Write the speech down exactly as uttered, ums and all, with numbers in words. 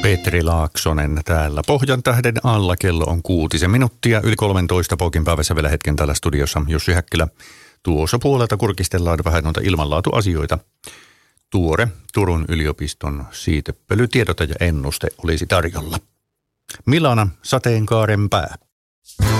Petri Laaksonen täällä Pohjan tähden alla. Kello on kuutisen minuuttia. Yli kolmentoista Pokin päivässä vielä hetken täällä studiossa Jussi Häkkilä. Tuossa puolelta kurkistellaan vähän noita ilmanlaatuasioita. Tuore Turun yliopiston siitepölytiedote ja ennuste olisi tarjolla. Milana sateenkaaren pää.